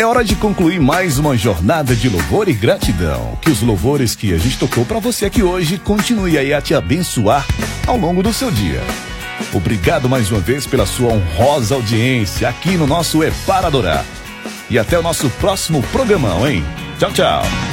É hora de concluir mais uma jornada de louvor e gratidão. Que os louvores que a gente tocou para você aqui hoje continue aí a te abençoar ao longo do seu dia. Obrigado mais uma vez pela sua honrosa audiência aqui no nosso É Para Adorar. E até o nosso próximo programão, hein? Tchau, tchau.